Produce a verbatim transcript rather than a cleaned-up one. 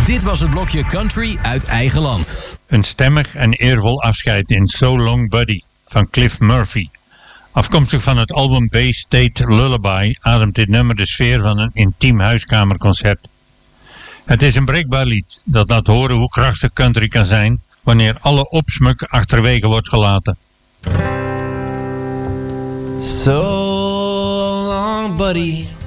Dit was het blokje Country uit eigen land. Een stemmig en eervol afscheid in So Long Buddy van Cliff Murphy. Afkomstig van het album Bay State Lullaby ademt dit nummer de sfeer van een intiem huiskamerconcert. Het is een breekbaar lied dat laat horen hoe krachtig country kan zijn wanneer alle opsmuk achterwege wordt gelaten. So long, buddy.